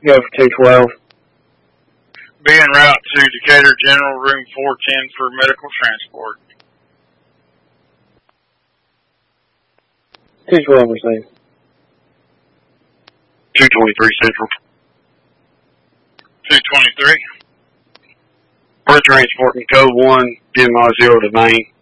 Go for 212. Be en route to Decatur General, room 410 for medical transport. 212 received. 223 Central. 223. We're transporting code 1, MI 0 to main.